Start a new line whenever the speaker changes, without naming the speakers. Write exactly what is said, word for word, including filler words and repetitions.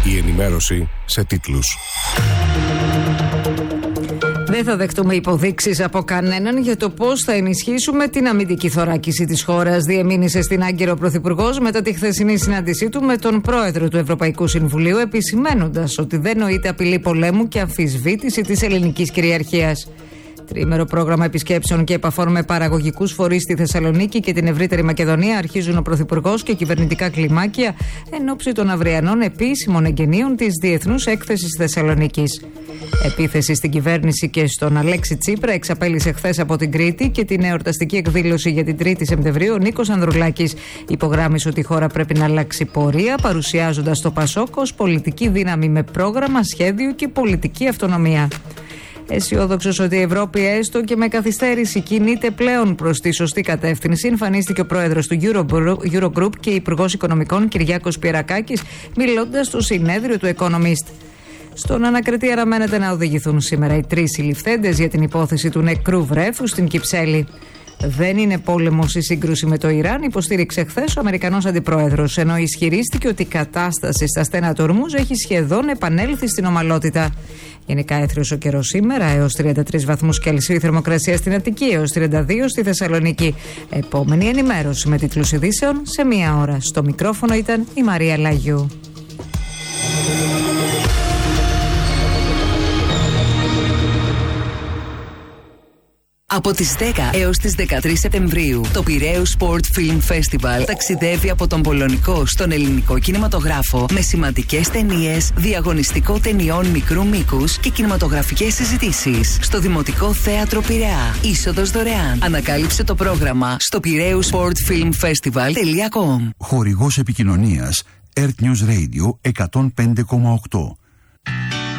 Η ενημέρωση σε τίτλους.
Δεν θα δεχτούμε υποδείξεις από κανέναν για το πώς θα ενισχύσουμε την αμυντική θωράκιση της χώρας, διεμήνυσε στην Άγκυρο ο Πρωθυπουργός μετά τη χθεσινή συνάντησή του με τον πρόεδρο του Ευρωπαϊκού Συμβουλίου, επισημαίνοντας ότι δεν νοείται απειλή πολέμου και αμφισβήτηση της ελληνικής κυριαρχίας. Τριήμερο πρόγραμμα επισκέψεων και επαφών με παραγωγικούς φορείς στη Θεσσαλονίκη και την ευρύτερη Μακεδονία αρχίζουν ο Πρωθυπουργός και κυβερνητικά κλιμάκια εν ώψη των αυριανών επίσημων εγγενείων της Διεθνούς Έκθεσης Θεσσαλονίκης. Επίθεση στην κυβέρνηση και στον Αλέξη Τσίπρα εξαπέλυσε χθες από την Κρήτη και την εορταστική εκδήλωση για την τρίτη Σεπτεμβρίου. Ο Νίκος Ανδρουλάκης υπογράμμισε ότι η χώρα πρέπει να αλλάξει πορεία, παρουσιάζοντας το Πασόκ ως πολιτική δύναμη με πρόγραμμα, σχέδιο και πολιτική αυτονομία. Αισιόδοξος ότι η Ευρώπη, έστω και με καθυστέρηση, κινείται πλέον προς τη σωστή κατεύθυνση, εμφανίστηκε ο πρόεδρος του Eurogroup και υπουργός Οικονομικών Κυριάκος Πιερακάκης, μιλώντας στο συνέδριο του Economist. Στον ανακριτή αναμένεται να οδηγηθούν σήμερα οι τρεις συλληφθέντες για την υπόθεση του νεκρού βρέφου στην Κυψέλη. Δεν είναι πόλεμος η σύγκρουση με το Ιράν, υποστήριξε χθες ο Αμερικανός αντιπρόεδρος, ενώ ισχυρίστηκε ότι η κατάσταση στα στένα του Ορμούζ έχει σχεδόν επανέλθει στην ομαλότητα. Γενικά έθριος ο καιρός σήμερα, έως τριάντα τρεις βαθμούς Κελσίου η θερμοκρασία στην Αττική, έως τριάντα δύο στη Θεσσαλονίκη. Επόμενη ενημέρωση με τίτλους ειδήσεων σε μία ώρα. Στο μικρόφωνο ήταν η Μαρία Λαγιού.
Από τις δέκα έως τις δεκατρείς Σεπτεμβρίου, το Πειραίους Sport Film Festival ταξιδεύει από τον πολωνικό στον ελληνικό κινηματογράφο με σημαντικές ταινίες, διαγωνιστικό ταινιών μικρού μήκους και κινηματογραφικές συζητήσεις στο Δημοτικό Θέατρο Πειραιά. Είσοδος δωρεάν. Ανακάλυψε το πρόγραμμα στο πειραίους σπορτ φιλμ φεστιβάλ τελεία κομ.
Χορηγός επικοινωνίας Earth News Radio εκατόν πέντε κόμμα οκτώ.